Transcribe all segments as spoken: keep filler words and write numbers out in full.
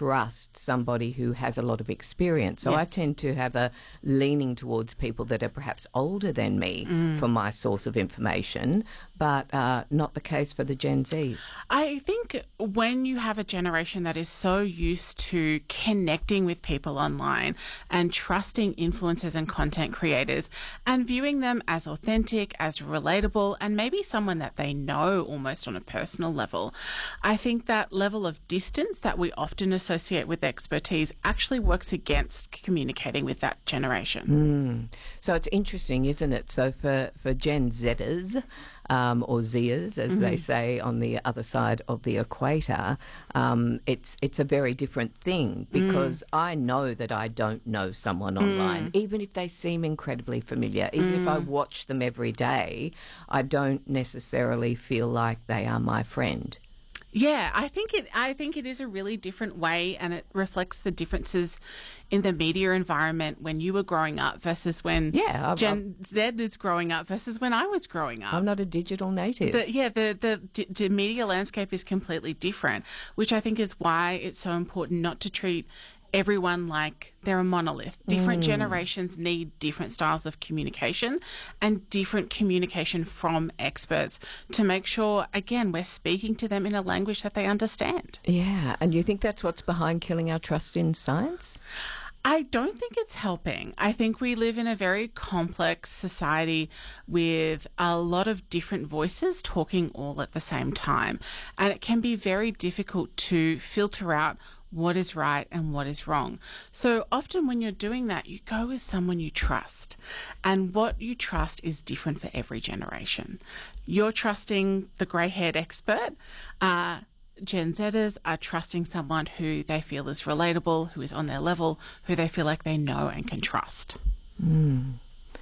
trust somebody who has a lot of experience. So Yes. I tend to have a leaning towards people that are perhaps older than me Mm. for my source of information, but uh, not the case for the Gen Zs. I think when you have a generation that is so used to connecting with people online and trusting influencers and content creators and viewing them as authentic, as relatable, and maybe someone that they know almost on a personal level, I think that level of distance that we often associate with expertise actually works against communicating with that generation. Mm. So it's interesting, isn't it? So for, for Gen Zers, um, or Zers, as Mm-hmm. they say on the other side of the equator, um, it's it's a very different thing because Mm. I know that I don't know someone online, Mm. even if they seem incredibly familiar, even Mm. if I watch them every day, I don't necessarily feel like they are my friend. Yeah, I think it. I think it is a really different way, and it reflects the differences in the media environment when you were growing up versus when Yeah, I've- Gen Z is growing up versus when I was growing up. I'm not a digital native. The, yeah, the, the the the media landscape is completely different, which I think is why it's so important not to treat everyone like they're a monolith. Different Mm. generations need different styles of communication and different communication from experts to make sure, again, we're speaking to them in a language that they understand. Yeah, and you think that's what's behind killing our trust in science? I don't think it's helping. I think we live in a very complex society with a lot of different voices talking all at the same time. And it can be very difficult to filter out what is right and what is wrong. So often when you're doing that, you go with someone you trust. And what you trust is different for every generation. You're trusting the grey-haired expert. Uh, Gen Zers are trusting someone who they feel is relatable, who is on their level, who they feel like they know and can trust. Mm.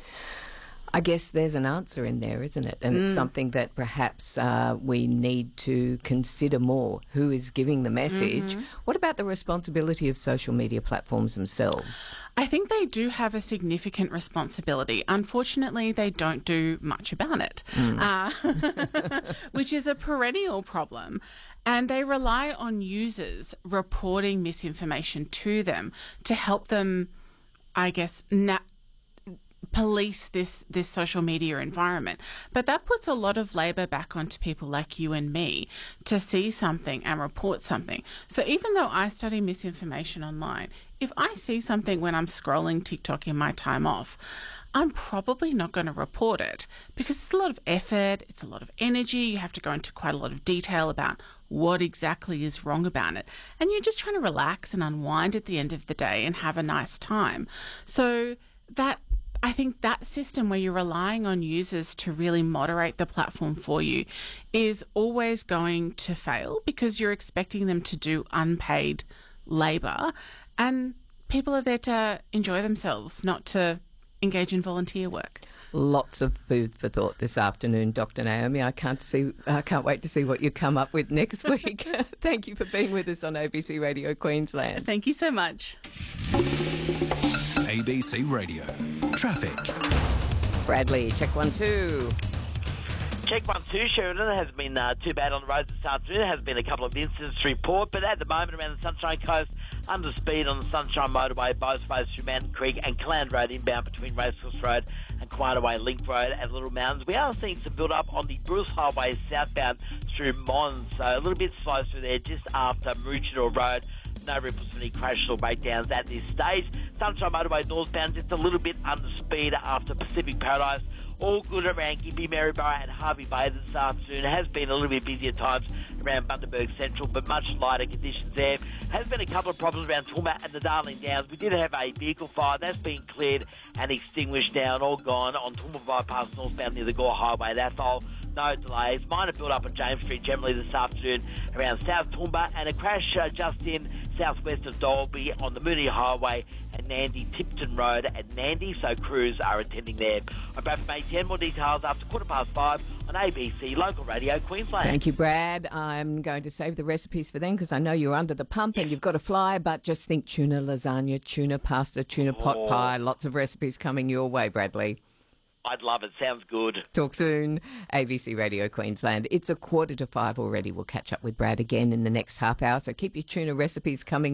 I guess there's an answer in there, isn't it? And it's Mm. something that perhaps uh, we need to consider more. Who is giving the message? Mhm. What about the responsibility of social media platforms themselves? I think they do have a significant responsibility. Unfortunately, they don't do much about it, Mm. uh, which is a perennial problem. And they rely on users reporting misinformation to them to help them, I guess, na- police this this social media environment. But that puts a lot of labour back onto people like you and me to see something and report something. So even though I study misinformation online, if I see something when I'm scrolling TikTok in my time off, I'm probably not going to report it because it's a lot of effort, it's a lot of energy, you have to go into quite a lot of detail about what exactly is wrong about it. And you're just trying to relax and unwind at the end of the day and have a nice time. So that I think that system where you're relying on users to really moderate the platform for you is always going to fail because you're expecting them to do unpaid labour, and people are there to enjoy themselves, not to engage in volunteer work. Lots of food for thought this afternoon, Doctor Naomi. I can't see. I can't wait to see what you come up with next week. Thank you for being with us on A B C Radio Queensland. Thank you so much. A B C Radio Traffic. Bradley, check one, two. Check one, two, Sheridan. It hasn't been uh, too bad on the roads this afternoon. There has been a couple of incidents to report, but at the moment around the Sunshine Coast, under speed on the Sunshine Motorway, both ways through Mountain Creek and Caland Road inbound between Racecourse Road and Quieterway Link Road at Little Mountains. We are seeing some build up on the Bruce Highway southbound through Mons, so a little bit slow through there just after Maroochydore Road. No ripples for any crashes or breakdowns at this stage. Sunshine Motorway northbound just a little bit under speed after Pacific Paradise. All good around Gympie, Maryborough and Harvey Bay this afternoon. It has been a little bit busy at times around Bundaberg Central, but much lighter conditions there. Has been a couple of problems around Toowoomba and the Darling Downs. We did have a vehicle fire. That's been cleared and extinguished now and all gone on Toowoomba Bypass northbound near the Gore Highway. That's all. No delays. Minor build up on James Street generally this afternoon around South Toowoomba, and a crash uh, just in southwest of Dolby on the Moonee Highway and Nandi Tipton Road at Nandi, so crews are attending there. I'm Brad from A ten. More details after quarter past five on A B C Local Radio Queensland. Thank you, Brad. I'm going to save the recipes for them because I know you're under the pump and you've got to fly, but just think tuna lasagna, tuna pasta, tuna pot Oh. pie. Lots of recipes coming your way, Bradley. I'd love it. Sounds good. Talk soon. A B C Radio Queensland. It's a quarter to five already. We'll catch up with Brad again in the next half hour, so keep your tuna recipes coming.